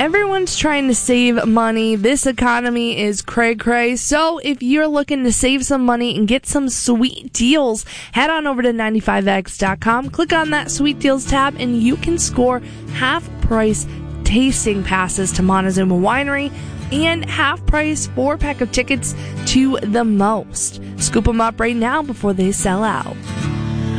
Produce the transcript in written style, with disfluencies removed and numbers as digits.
Everyone's trying to save money. This economy is cray-cray. So if you're looking to save some money and get some sweet deals, head on over to 95x.com. Click on that sweet deals tab and you can score half-price tasting passes to Montezuma Winery and half-price 4-pack of tickets to The Most. Scoop them up right now before they sell out.